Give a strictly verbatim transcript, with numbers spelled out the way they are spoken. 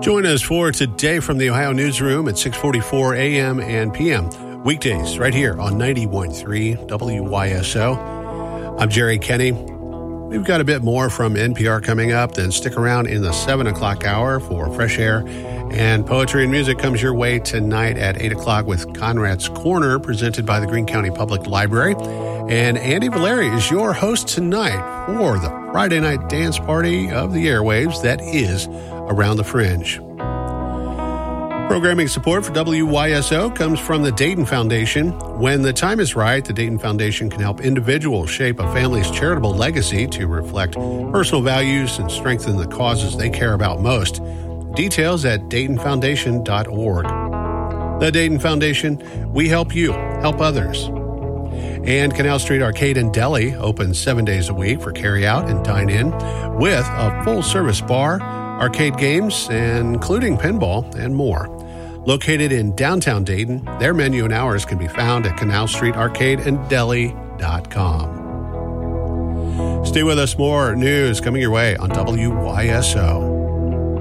Join us for Today from the Ohio Newsroom at six forty-four a.m. and p m. Weekdays right here on ninety-one point three W Y S O. I'm Jerry Kenny. We've got a bit more from N P R coming up, then stick around in the seven o'clock hour for Fresh Air. And Poetry and Music comes your way tonight at eight o'clock with Conrad's Corner, presented by the Greene County Public Library. And Andy Valeri is your host tonight for the Friday night dance party of the airwaves that is Around the Fringe. Programming support for W Y S O comes from the Dayton Foundation. When the time is right, the Dayton Foundation can help individuals shape a family's charitable legacy to reflect personal values and strengthen the causes they care about most. Details at dayton foundation dot org. The Dayton Foundation, we help you, help others. And Canal Street Arcade and Deli open seven days a week for carry-out and dine-in with a full-service bar, arcade games, including pinball and more. Located in downtown Dayton, their menu and hours can be found at canal street arcade and deli dot com. Stay with us, more news coming your way on W Y S O.